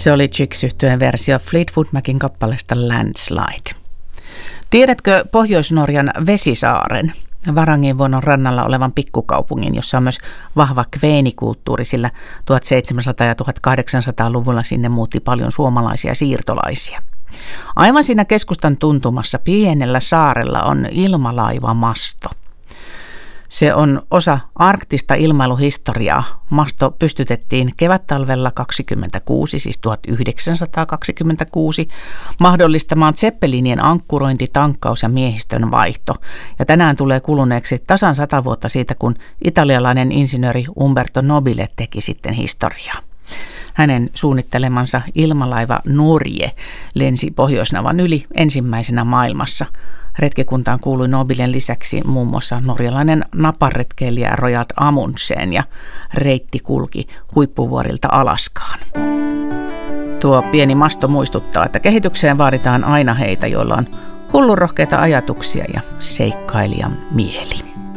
Se oli Chicks-yhtyeen versio Fleetwood Macin kappaleesta Landslide. Tiedätkö Pohjois-Norjan Vesisaaren, Varangivuonon rannalla olevan pikkukaupungin, jossa on myös vahva kveenikulttuuri, sillä 1700- ja 1800-luvulla sinne muutti paljon suomalaisia siirtolaisia. Aivan siinä keskustan tuntumassa pienellä saarella on ilmalaivamasto. Se on osa arktista ilmailuhistoriaa. Masto pystytettiin kevättalvella 26, siis 1926, mahdollistamaan zeppelinien ankkurointi, tankkaus ja miehistön vaihto. Ja tänään tulee kuluneeksi tasan 100 vuotta siitä, kun italialainen insinööri Umberto Nobile teki sitten historiaa. Hänen suunnittelemansa ilmalaiva Norge lensi Pohjoisnavan yli ensimmäisenä maailmassa. Retkikuntaan kuului Nobilen lisäksi muun muassa norjalainen naparetkeilijä Roald Amundsen ja reitti kulki huippuvuorilta Alaskaan. Tuo pieni masto muistuttaa, että kehitykseen vaaditaan aina heitä, joilla on hullunrohkeita ajatuksia ja seikkailijan mieli.